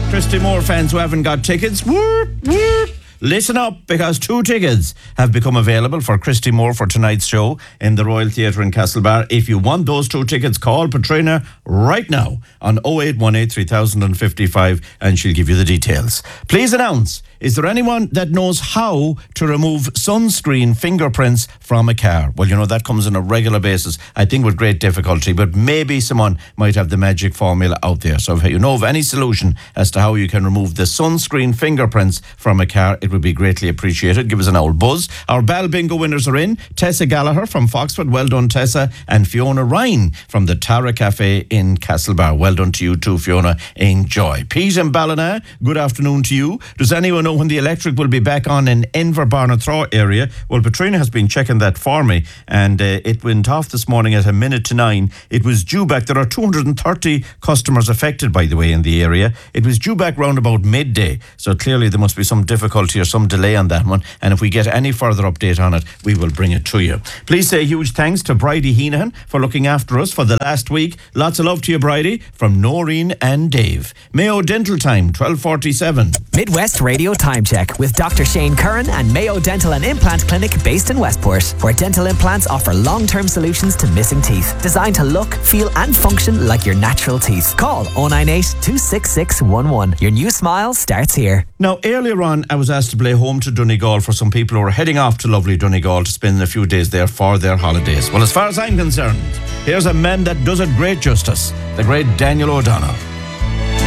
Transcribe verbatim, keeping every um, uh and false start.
Christy Moore fans who haven't got tickets, whoop, whoop. Listen up, because two tickets have become available for Christy Moore for tonight's show in the Royal Theatre in Castlebar. If you want those two tickets, call Patrina right now on oh eight one eight, three thousand fifty-five and she'll give you the details. Please announce, is there anyone that knows how to remove sunscreen fingerprints from a car? Well, you know, that comes on a regular basis, I think with great difficulty, but maybe someone might have the magic formula out there. So if you know of any solution as to how you can remove the sunscreen fingerprints from a car, it would be greatly appreciated. Give us an old buzz. Our Bal Bingo winners are in. Tessa Gallagher from Foxford, well done Tessa, and Fiona Ryan from the Tara Cafe in Castlebar. Well done to you too, Fiona. Enjoy. Pete and Ballina, good afternoon to you. Does anyone know when the electric will be back on in Inverbarnathraw area? Well, Patrina has been checking that for me, and uh, it went off this morning at a minute to nine. It was due back. There are two hundred thirty customers affected, by the way, in the area. It was due back round about midday, so clearly there must be some difficulty or some delay on that one, and if we get any further update on it, we will bring it to you. Please say huge thanks to Bridie Heenahan for looking after us for the last week. Lots of love to you, Bridie, from Noreen and Dave. Mayo Dental Time, twelve forty-seven. Midwest Radio Time Check with Doctor Shane Curran and Mayo Dental and Implant Clinic based in Westport, where dental implants offer long-term solutions to missing teeth, designed to look, feel and function like your natural teeth. Call oh nine eight, two six six one one. Your new smile starts here. Now, earlier on, I was asked to play Home to Donegal for some people who are heading off to lovely Donegal to spend a few days there for their holidays. Well, as far as I'm concerned, here's a man that does it great justice, the great Daniel O'Donnell.